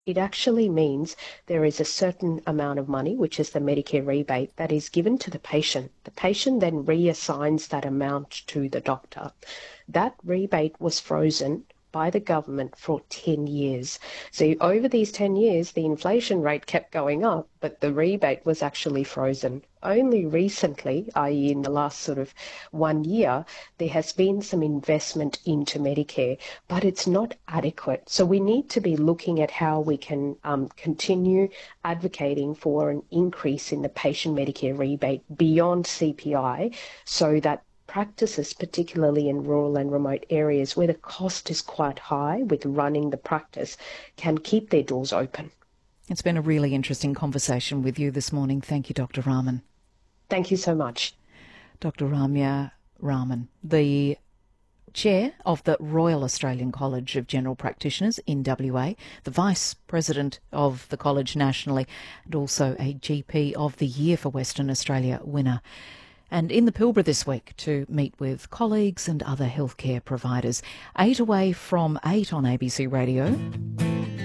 It actually means there is a certain amount of money, which is the Medicare rebate, that is given to the patient. The patient then reassigns that amount to the doctor. That rebate was frozen by the government for 10 years. So over these 10 years, the inflation rate kept going up, but the rebate was actually frozen. Only recently, i.e. in the last sort of 1 year, there has been some investment into Medicare, but it's not adequate. So we need to be looking at how we can continue advocating for an increase in the patient Medicare rebate beyond CPI so that practices, particularly in rural and remote areas where the cost is quite high with running the practice, can keep their doors open. It's been a really interesting conversation with you this morning. Thank you, Dr. Rahman. Thank you so much. Dr. Ramya Rahman, the Chair of the Royal Australian College of General Practitioners in WA, the Vice President of the College nationally, and also a GP of the Year for Western Australia winner. And in the Pilbara this week to meet with colleagues and other healthcare providers. 8 away from 8 on ABC Radio.